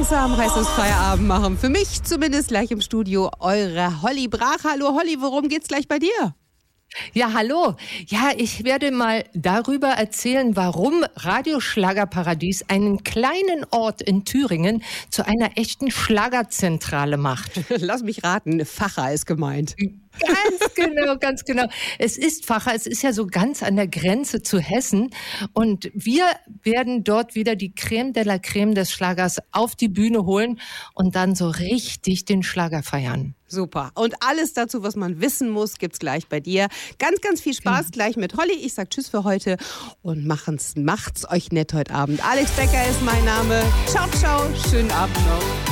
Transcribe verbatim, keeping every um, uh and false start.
langsam heißt es Feierabend machen. Für mich zumindest gleich im Studio eure Holly Brach. Hallo Holly, worum geht's gleich bei dir? Ja, hallo. Ja, ich werde mal darüber erzählen, warum Radio Schlagerparadies einen kleinen Ort in Thüringen zu einer echten Schlagerzentrale macht. Lass mich raten, Facher ist gemeint. Ganz genau, ganz genau. Es ist Facher, es ist ja so ganz an der Grenze zu Hessen. Und wir werden dort wieder die Creme de la Creme des Schlagers auf die Bühne holen und dann so richtig den Schlager feiern. Super. Und alles dazu, was man wissen muss, gibt's gleich bei dir. Ganz, ganz viel Spaß ja. gleich mit Holly. Ich sag Tschüss für heute und machen's, macht's euch nett heute Abend. Alex Becker ist mein Name. Ciao, ciao. Schönen Abend noch.